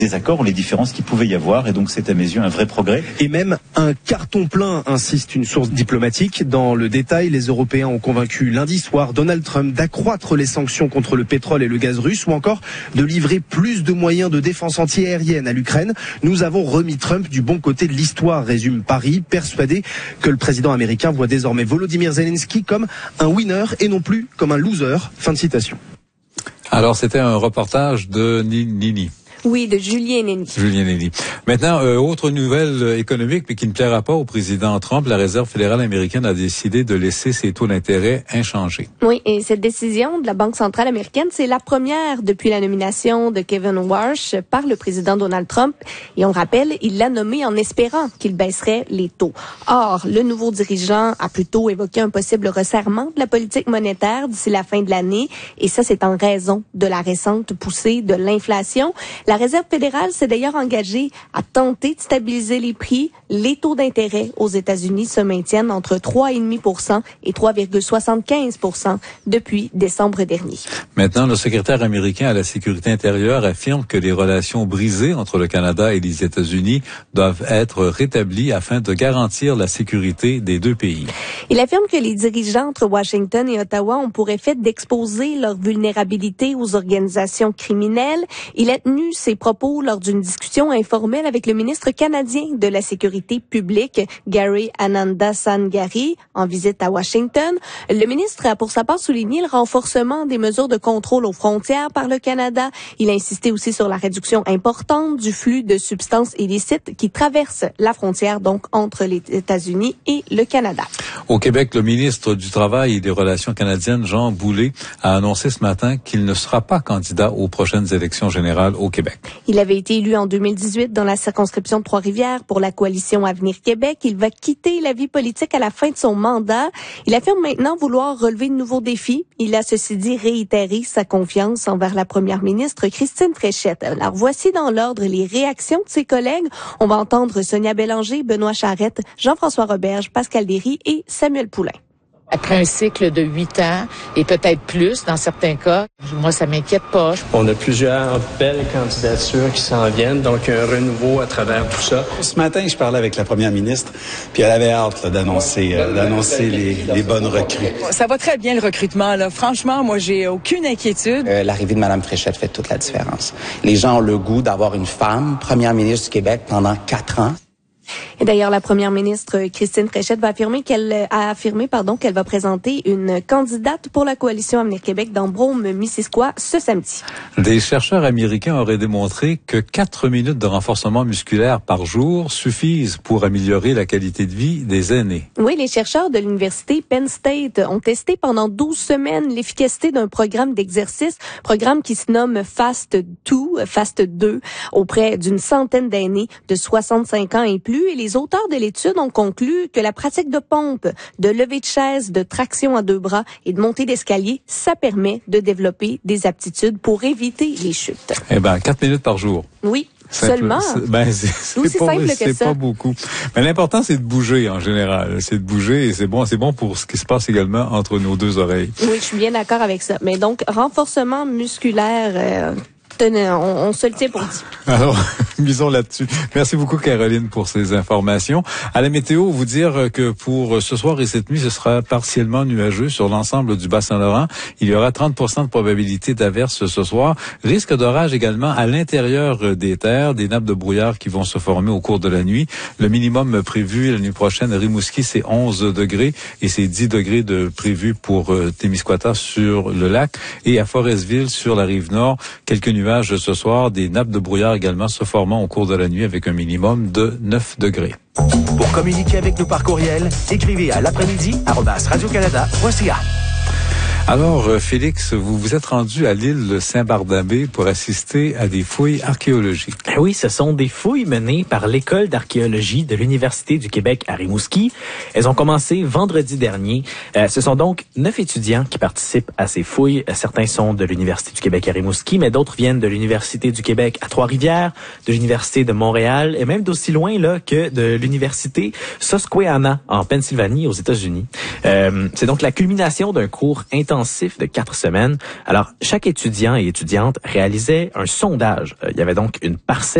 désaccords, les différences qu'il pouvait y avoir, et donc c'est à mes yeux un vrai progrès. Et même un carton plein, insiste une source diplomatique. Dans le détail, les Européens ont convaincu lundi soir Donald Trump d'accroître les sanctions contre le pétrole et le gaz russe, ou encore de livrer plus de moyens de défense antiaérienne à l'Ukraine. Nous avons remis Trump du bon côté de l'histoire, résume Paris, persuadé que le président américain voit désormais Volodymyr Zelensky comme un winner et non plus comme un loser. Fin de citation. Alors, c'était un reportage de Nini. Oui, de Julien Néni. Julien Néni. Maintenant, autre nouvelle économique, mais qui ne plaira pas au président Trump, la Réserve fédérale américaine a décidé de laisser ses taux d'intérêt inchangés. Oui, et cette décision de la Banque centrale américaine, c'est la première depuis la nomination de Kevin Warsh par le président Donald Trump. Et on le rappelle, il l'a nommé en espérant qu'il baisserait les taux. Or, le nouveau dirigeant a plutôt évoqué un possible resserrement de la politique monétaire d'ici la fin de l'année. Et ça, c'est en raison de la récente poussée de l'inflation. La Réserve fédérale s'est d'ailleurs engagée à tenter de stabiliser les prix. Les taux d'intérêt aux États-Unis se maintiennent entre 3,5% et 3,75% depuis décembre dernier. Maintenant, le secrétaire américain à la sécurité intérieure affirme que les relations brisées entre le Canada et les États-Unis doivent être rétablies afin de garantir la sécurité des deux pays. Il affirme que les dirigeants entre Washington et Ottawa ont pour effet d'exposer leur vulnérabilité aux organisations criminelles. Il a tenu ses propos lors d'une discussion informelle avec le ministre canadien de la Sécurité publique, Gary Anandasangari, en visite à Washington. Le ministre a pour sa part souligné le renforcement des mesures de contrôle aux frontières par le Canada. Il a insisté aussi sur la réduction importante du flux de substances illicites qui traversent la frontière donc entre les États-Unis et le Canada. Au Québec, le ministre du Travail et des Relations canadiennes, Jean Boulet, a annoncé ce matin qu'il ne sera pas candidat aux prochaines élections générales au Québec. Il avait été élu en 2018 dans la circonscription de Trois-Rivières pour la coalition Avenir Québec. Il va quitter la vie politique à la fin de son mandat. Il affirme maintenant vouloir relever de nouveaux défis. Il a, ceci dit, réitéré sa confiance envers la première ministre Christine Fréchette. Alors, voici dans l'ordre les réactions de ses collègues. On va entendre Sonia Bélanger, Benoît Charette, Jean-François Roberge, Pascal Derry et Samuel Poulain. Après un cycle de 8 ans, et peut-être plus dans certains cas, moi, ça m'inquiète pas. On a plusieurs belles candidatures qui s'en viennent, donc un renouveau à travers tout ça. Ce matin, je parlais avec la première ministre, puis elle avait hâte là, d'annoncer les bonnes recrues. Ça va très bien le recrutement. Là. Franchement, moi, j'ai aucune inquiétude. L'arrivée de Mme Fréchette fait toute la différence. Les gens ont le goût d'avoir une femme première ministre du Québec pendant 4 ans. Et d'ailleurs, la première ministre Christine Fréchette a affirmé qu'elle va présenter une candidate pour la coalition Avenir Québec dans Brome-Missisquoi ce samedi. Des chercheurs américains auraient démontré que 4 minutes de renforcement musculaire par jour suffisent pour améliorer la qualité de vie des aînés. Oui, les chercheurs de l'université Penn State ont testé pendant 12 semaines l'efficacité d'un programme d'exercice, programme qui se nomme FAST 2, auprès d'une centaine d'aînés de 65 ans et plus. Et les auteurs de l'étude ont conclu que la pratique de pompe, de levée de chaise, de traction à 2 bras et de montée d'escalier, ça permet de développer des aptitudes pour éviter les chutes. 4 minutes par jour. Oui. Seulement. C'est pas beaucoup. Mais l'important, c'est de bouger en général. C'est de bouger et c'est bon pour ce qui se passe également entre nos 2 oreilles. Oui, je suis bien d'accord avec ça. Mais donc, renforcement musculaire, on se le tient pour dit. Alors, misons là-dessus. Merci beaucoup, Caroline, pour ces informations. À la météo, vous dire que pour ce soir et cette nuit, ce sera partiellement nuageux sur l'ensemble du Bas-Saint-Laurent. Il y aura 30% de probabilité d'averse ce soir. Risque d'orage également à l'intérieur des terres, des nappes de brouillard qui vont se former au cours de la nuit. Le minimum prévu la nuit prochaine à Rimouski, c'est 11 degrés et c'est 10 degrés de prévu pour Témiscouata sur le lac. Et à Forestville, sur la rive nord, quelques nuages ce soir, des nappes de brouillard également se formant au cours de la nuit avec un minimum de 9 degrés. Pour communiquer avec nous par courriel, écrivez à l'après-midi@radiocanada.ca. Alors, Félix, vous vous êtes rendu à l'île Saint-Barnabé pour assister à des fouilles archéologiques. Oui, ce sont des fouilles menées par l'École d'archéologie de l'Université du Québec à Rimouski. Elles ont commencé vendredi dernier. Ce sont donc 9 étudiants qui participent à ces fouilles. Certains sont de l'Université du Québec à Rimouski, mais d'autres viennent de l'Université du Québec à Trois-Rivières, de l'Université de Montréal et même d'aussi loin là que de l'Université Susquehanna en Pennsylvanie aux États-Unis. C'est donc la culmination d'un cours intense intensif de 4 semaines. Alors, chaque étudiant et étudiante réalisait un sondage. Il y avait donc une parcelle